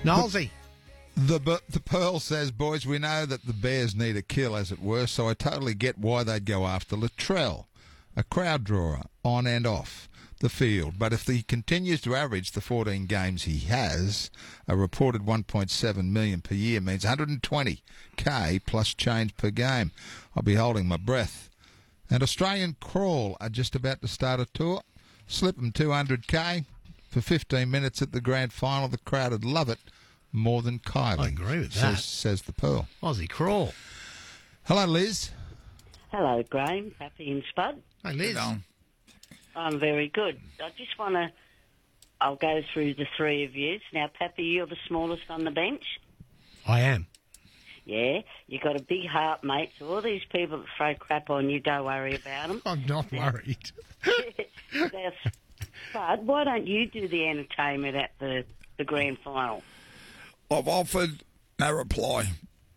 Knowlesy. The Pearl says, boys, we know that the Bears need a kill, as it were, so I totally get why they'd go after Latrell, a crowd drawer, on and off the field. But if he continues to average the 14 games he has, a reported 1.7 million per year means 120k plus change per game. I'll be holding my breath. And Australian Crawl are just about to start a tour. Slip them 200k for 15 minutes at the grand final. The crowd would love it more than Kylie. I agree with that. Says the Pearl. Aussie Crawl. Hello, Liz. Hello, Graham, Pappy and Spud. Hey, Liz. I'm very good. I just want to... I'll go through the three of you. Now, Pappy, you're the smallest on the bench. I am. Yeah, you got a big heart, mate, so all these people that throw crap on you, don't worry about them. I'm not worried. Now, Spud, why don't you do the entertainment at the grand final? I've offered, no reply.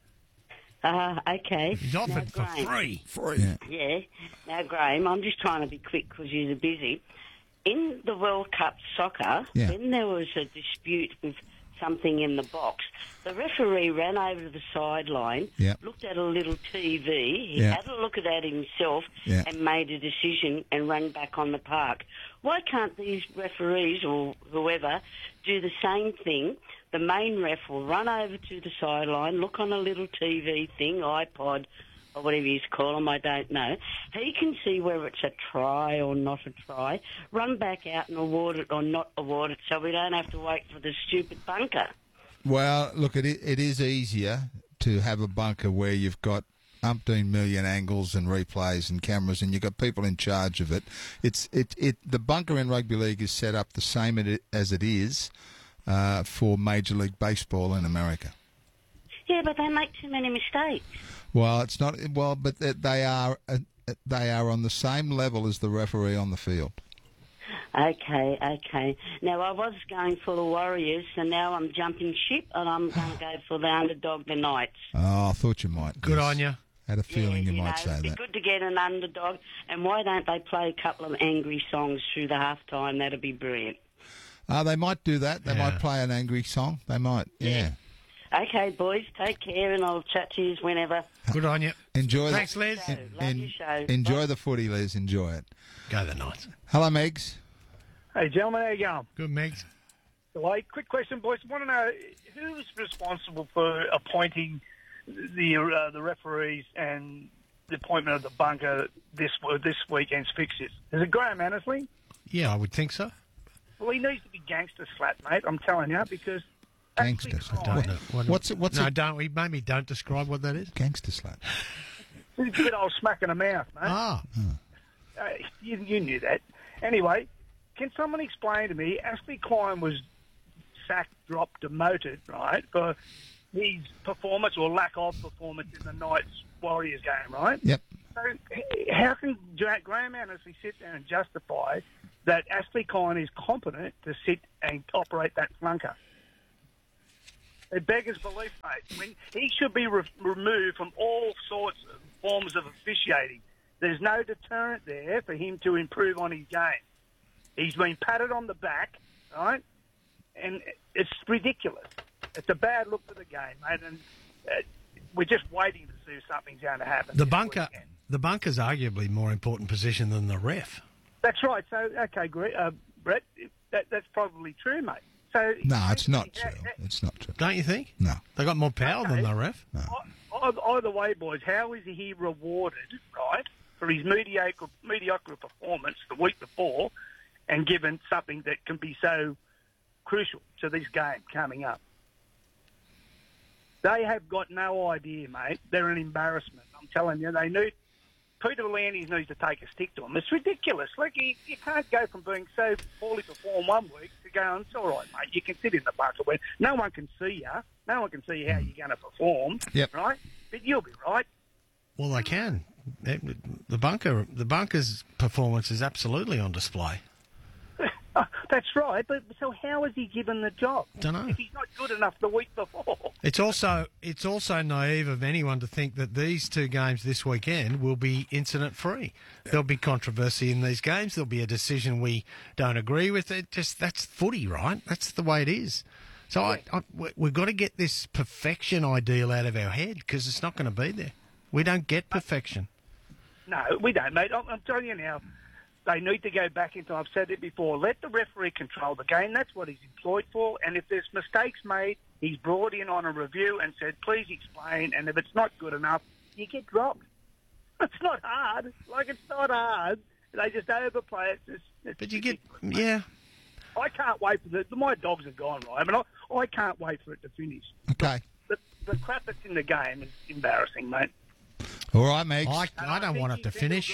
Okay. He's offered for free. Free. Yeah. Now, Graham, I'm just trying to be quick because you're busy. In the World Cup soccer, when there was a dispute with something in the box, the referee ran over to the sideline, looked at a little TV, he had a look at that himself and made a decision and ran back on the park. Why can't these referees or whoever do the same thing? The main ref will run over to the sideline, look on a little TV thing, iPod, or whatever you call them, I don't know. He can see whether it's a try or not a try, run back out and award it or not award it, so we don't have to wait for the stupid bunker. Well, look, it is easier to have a bunker where you've got umpteen million angles and replays and cameras, and you've got people in charge of it. The bunker in rugby league is set up the same as it is for Major League Baseball in America. Yeah, but they make too many mistakes. Well, it's not. Well, but they are on the same level as the referee on the field. Okay. Now, I was going for the Warriors, and now I'm jumping ship, and I'm going to go for the underdog, the Knights. Oh, I thought you might. Good on you. Had a feeling you might say it'd be that. good to get an underdog, and why don't they play a couple of angry songs through the halftime? That'd be brilliant. They might do that. They might play an angry song. They might, Okay, boys, take care, and I'll chat to you whenever. Good on you. Enjoy. Thanks, Liz. Love your show. Enjoy the footy, Liz. Enjoy it. Go the Knights. Hello, Megs. Hey, gentlemen, how you going? Good, Megs. Hey, quick question, boys. I want to know who's responsible for appointing the referees and the appointment of the bunker this weekend's fixtures. Is it Graham Annesley? Yeah, I would think so. Well, he needs to be gangster slat, mate. I'm telling you, because gangster slat. Don't know. What's it? Don't we? Maybe don't describe what that is. Gangster slat. It's a good old smack in the mouth, mate. Ah. You knew that. Anyway, can someone explain to me? Ashley Klein was sacked, dropped, demoted, right, for his performance or lack of performance in the Knights Warriors game, right? Yep. So how can Graham Annesley sit there and justify that Ashley Klein is competent to sit and operate that flunker? It beggars belief, mate. When he should be removed from all sorts of forms of officiating. There's no deterrent there for him to improve on his game. He's been patted on the back, right? And it's ridiculous. It's a bad look for the game, mate. And we're just waiting to see if something's going to happen. The bunker's arguably more important position than the ref. That's right. So, okay, Brett, that's probably true, mate. So no, it's not true. It's not true. Don't you think? No. They got more power than the ref. No. Either way, boys, how is he rewarded, right, for his mediocre performance the week before and given something that can be so crucial to this game coming up? They have got no idea, mate. They're an embarrassment. I'm telling you, they need... Peter V'landys needs to take a stick to them. It's ridiculous. Like, you can't go from being so poorly performed one week to going, it's all right, mate, you can sit in the bunker where no one can see you. No one can see how you're going to perform, right? But you'll be right. Well, they can. The bunker's performance is absolutely on display. That's right, but so how is he given the job? Don't know. If he's not good enough the week before. It's also naive of anyone to think that these two games this weekend will be incident-free. There'll be controversy in these games. There'll be a decision we don't agree with. That's footy, right? That's the way it is. So we've got to get this perfection ideal out of our head because it's not going to be there. We don't get perfection. No, we don't, mate. I'm telling you now, they need to go back into, I've said it before, let the referee control the game. That's what he's employed for. And if there's mistakes made, he's brought in on a review and said, please explain. And if it's not good enough, you get dropped. It's not hard. It's not hard. They just overplay it. But you get, yeah. I can't wait for my dogs are gone, right? I mean, I can't wait for it to finish. Okay. The crap that's in the game is embarrassing, mate. All right, Megs. I don't want it to finish.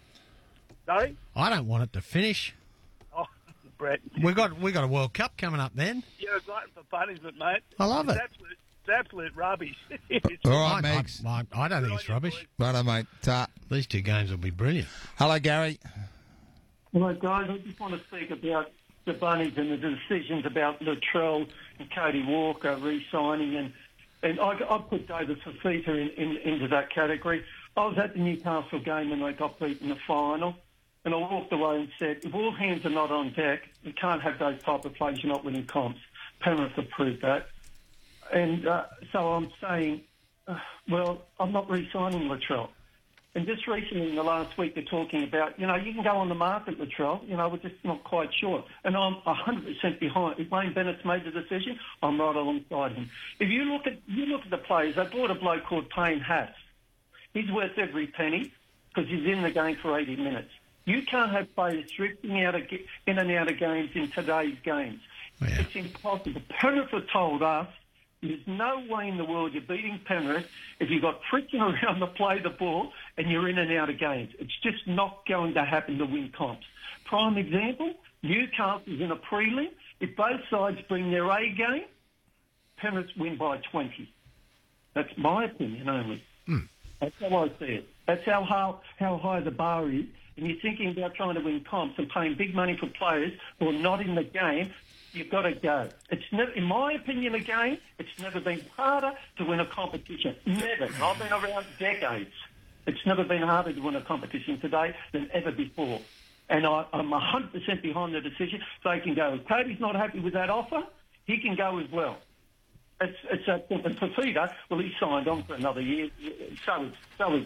Sorry? I don't want it to finish. Oh, Brett. We got a World Cup coming up then. You're a glutton for punishment, mate. I love it. It's absolute rubbish. All right, Megs. I don't think it's rubbish. Righto, mate. Ta. These two games will be brilliant. Hello, Gary. Hello, guys. I just want to speak about the Bunnies and the decisions about Latrell and Cody Walker re-signing. And I put David Fafita into that category. I was at the Newcastle game when they got beat in the final, and I walked away and said, if all hands are not on deck, you can't have those type of plays. You're not winning comps. Penrith have proved that. And so I'm saying, well, I'm not re-signing Latrell. And just recently in the last week, they're talking about, you can go on the market, Latrell. We're just not quite sure. And I'm 100% behind. If Wayne Bennett's made the decision, I'm right alongside him. If you look at the players, they bought a bloke called Payne Haas. He's worth every penny because he's in the game for 80 minutes. You can't have players drifting in and out of games in today's games. Yeah. It's impossible. Penrith have told us there's no way in the world you're beating Penrith if you've got friction around to play the ball and you're in and out of games. It's just not going to happen to win comps. Prime example, Newcastle's in a prelim. If both sides bring their A game, Penrith win by 20. That's my opinion only. That's how I see it. That's how high the bar is. And you're thinking about trying to win comps and paying big money for players who are not in the game, you've got to go. It's never, in my opinion, again, it's never been harder to win a competition. Never. I've been around decades. It's never been harder to win a competition today than ever before. And I'm 100% behind the decision. So they can go. If Cody's not happy with that offer, he can go as well. It's that simple. And Fafita, well, he signed on for another year. So is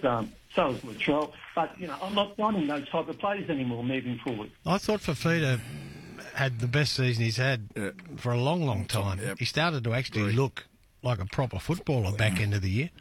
Latrell. But, I'm not signing those type of players anymore moving forward. I thought Fafita had the best season he's had for a long, long time. Yep. He started to actually look like a proper footballer back end of the year.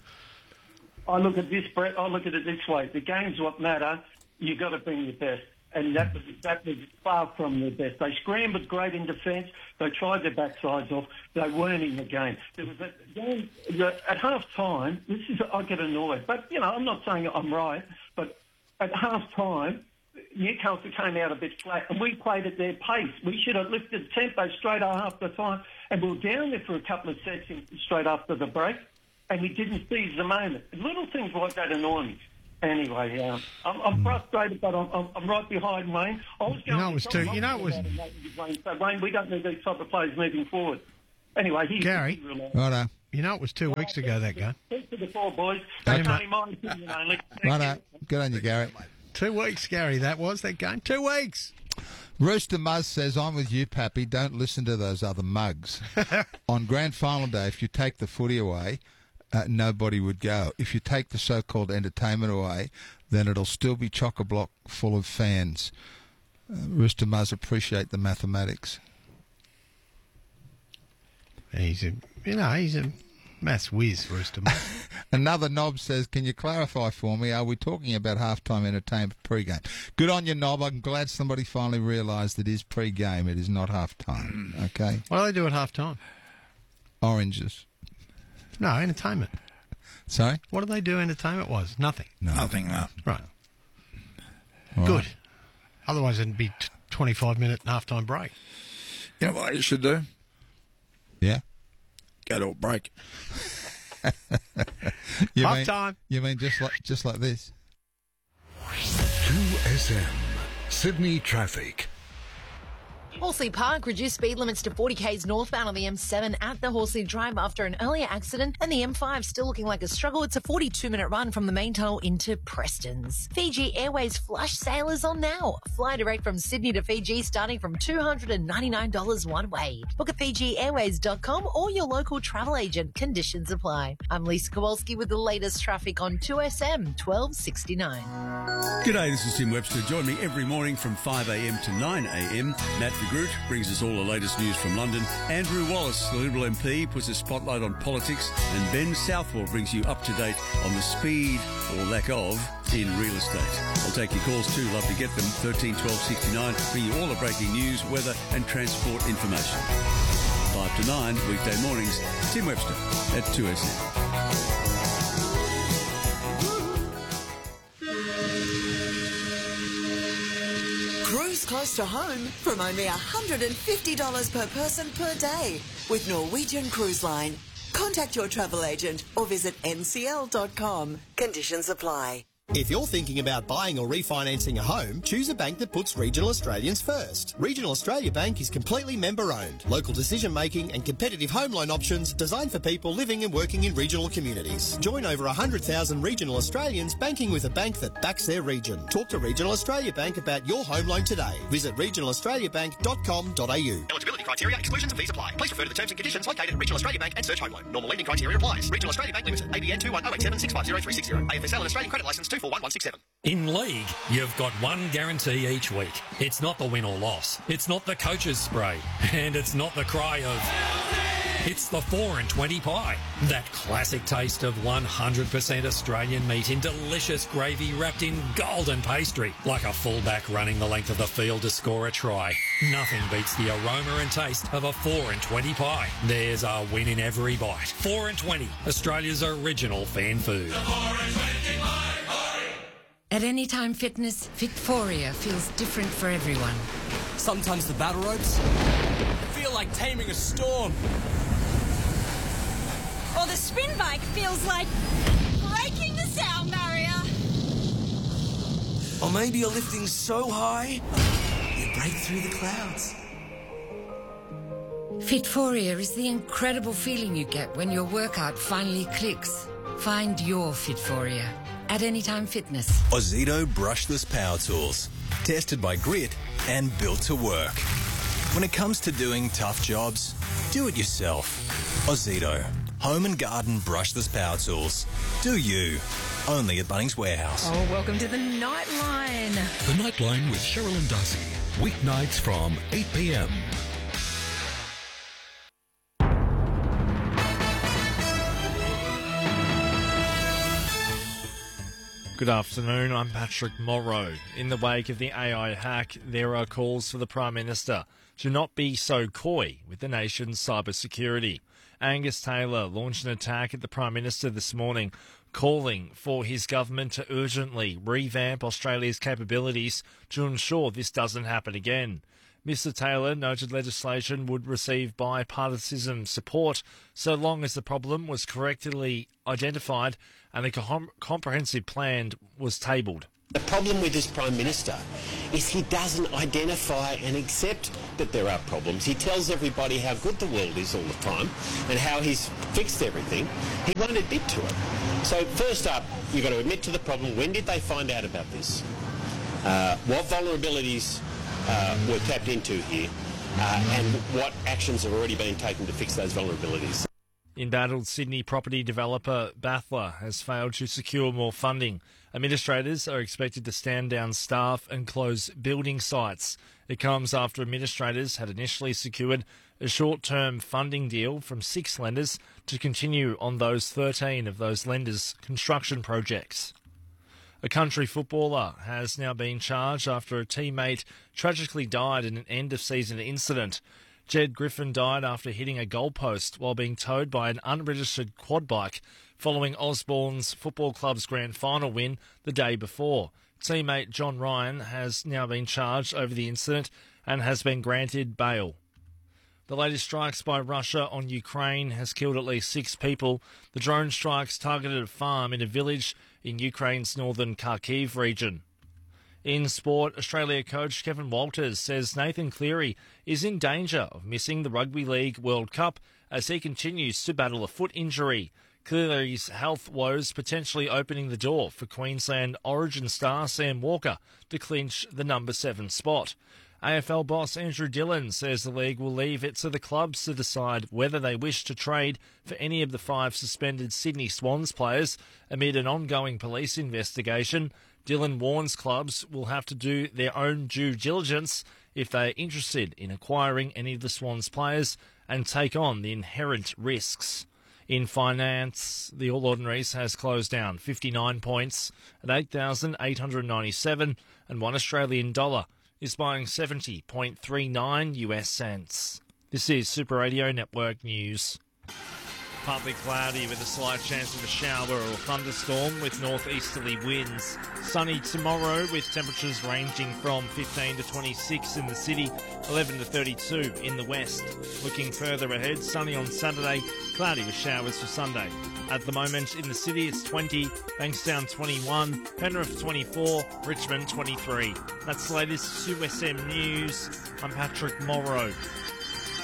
I look at this, Brett. I look at it this way: the game's what matter. You got to bring your best, and that was far from their best. They scrambled great in defence. They tried their backsides off. They weren't in the game. There was a game at half time. I get annoyed, but I'm not saying I'm right. But at half time, Newcastle came out a bit flat, and we played at their pace. We should have lifted tempo straight after the time, and we were down there for a couple of sets straight after the break, and we didn't seize the moment. Little things like that annoy me. Anyway, I'm frustrated, but I'm right behind Wayne. I was going So Wayne, we don't need these type of players moving forward. Anyway, Gary, righto. It was 2 weeks ago that game. Thanks to the four boys. Okay. That's only my opinion only. Righto. Good on you, Gary. 2 weeks, Gary, that game. 2 weeks. Rooster Muzz says, I'm with you, Pappy. Don't listen to those other mugs. On Grand Final Day, if you take the footy away, nobody would go. If you take the so-called entertainment away, then it'll still be chock-a-block full of fans. Rooster Muzz, appreciate the mathematics. He's a maths whiz, Rooster Muzz. Another knob says, can you clarify for me, are we talking about halftime entertainment pre-game? Good on you, Knob. I'm glad somebody finally realised it is pre-game. It is not halftime. Okay? What do they do at halftime? Oranges. No, entertainment. Sorry? What do they do entertainment-wise? Nothing. No. Nothing, no. Right. All Good. right. Otherwise, it'd be 25-minute halftime break. You know what you should do? Yeah? Go to a break. Half time. You mean just like this? 2SM Sydney traffic. Horsley Park reduced speed limits to 40 k's northbound on the M7 at the Horsley Drive after an earlier accident, and the M5 still looking like a struggle. It's a 42-minute run from the main tunnel into Preston's. Fiji Airways flush sailers on now. Fly direct from Sydney to Fiji starting from $299 one way. Book at FijiAirways.com or your local travel agent. Conditions apply. I'm Lisa Kowalski with the latest traffic on 2SM 1269. G'day, this is Tim Webster. Join me every morning from 5am to 9am. Matt de Groot brings us all the latest news from London. Andrew Wallace, the Liberal MP, puts a spotlight on politics. And Ben Southwell brings you up to date on the speed, or lack of, in real estate. I'll take your calls too. Love to get them. 13 12 69. Bring you all the breaking news, weather and transport information. 5 to 9, weekday mornings. Tim Webster at 2SM. Cruise close to home from only $150 per person per day with Norwegian Cruise Line. Contact your travel agent or visit ncl.com. Conditions apply. If you're thinking about buying or refinancing a home, choose a bank that puts regional Australians first. Regional Australia Bank is completely member-owned. Local decision-making and competitive home loan options designed for people living and working in regional communities. Join over 100,000 regional Australians banking with a bank that backs their region. Talk to Regional Australia Bank about your home loan today. Visit regionalaustraliabank.com.au. Eligibility criteria, exclusions and fees apply. Please refer to the terms and conditions located at Regional Australia Bank and search home loan. Normal lending criteria applies. Regional Australia Bank Limited. ABN 21087650360. AFSL and Australian Credit Licence 241167. In League, you've got one guarantee each week. It's not the win or loss. It's not the coach's spray. And it's not the cry of... It's the 4 and 20 pie. That classic taste of 100% Australian meat in delicious gravy wrapped in golden pastry. Like a fullback running the length of the field to score a try. Nothing beats the aroma and taste of a 4 and 20 pie. There's a win in every bite. 4 and 20, Australia's original fan food. At Anytime Fitness, Fitforia feels different for everyone. Sometimes the battle ropes feel like taming a storm. Or the spin bike feels like breaking the sound barrier. Or maybe you're lifting so high, you break through the clouds. Fitforia is the incredible feeling you get when your workout finally clicks. Find your Fitforia at Anytime Fitness. Ozito brushless power tools, tested by Grit and built to work. When it comes to doing tough jobs, do it yourself. Ozito, home and garden brushless power tools. Do you. Only at Bunnings Warehouse. Oh, welcome to the Nightline. The Nightline with Cheryl and Darcy. Weeknights from 8 p.m. Good afternoon, I'm Patrick Morrow. In the wake of the AI hack, there are calls for the Prime Minister to not be so coy with the nation's cybersecurity. Angus Taylor launched an attack at the Prime Minister this morning, calling for his government to urgently revamp Australia's capabilities to ensure this doesn't happen again. Mr Taylor noted legislation would receive bipartisan support so long as the problem was correctly identified and a comprehensive plan was tabled. The problem with this Prime Minister is he doesn't identify and accept that there are problems. He tells everybody how good the world is all the time and how he's fixed everything. He won't admit to it. So first up, you've got to admit to the problem. When did they find out about this? What vulnerabilities were tapped into here? And what actions have already been taken to fix those vulnerabilities? Embattled Sydney property developer Bathler has failed to secure more funding. Administrators are expected to stand down staff and close building sites. It comes after administrators had initially secured a short-term funding deal from 6 lenders to continue on those 13 of those lenders' construction projects. A country footballer has now been charged after a teammate tragically died in an end-of-season incident. Jed Griffin died after hitting a goalpost while being towed by an unregistered quad bike following Osborne's Football Club's grand final win the day before. Teammate John Ryan has now been charged over the incident and has been granted bail. The latest strikes by Russia on Ukraine has killed at least 6 people. The drone strikes targeted a farm in a village in Ukraine's northern Kharkiv region. In sport, Australia coach Kevin Walters says Nathan Cleary is in danger of missing the Rugby League World Cup as he continues to battle a foot injury. Cleary's health woes potentially opening the door for Queensland Origin star Sam Walker to clinch the number 7 spot. AFL boss Andrew Dillon says the league will leave it to the clubs to decide whether they wish to trade for any of the 5 suspended Sydney Swans players amid an ongoing police investigation. Dillon warns clubs will have to do their own due diligence if they are interested in acquiring any of the Swans players and take on the inherent risks. In finance, the All Ordinaries has closed down 59 points at 8,897 and $1 Australian is buying 70.39 US cents. This is Super Radio Network News. Partly cloudy with a slight chance of a shower or thunderstorm with northeasterly winds. Sunny tomorrow with temperatures ranging from 15 to 26 in the city, 11 to 32 in the west. Looking further ahead, sunny on Saturday, cloudy with showers for Sunday. At the moment in the city it's 20, Bankstown 21, Penrith 24, Richmond 23. That's the latest 2SM News. I'm Patrick Morrow.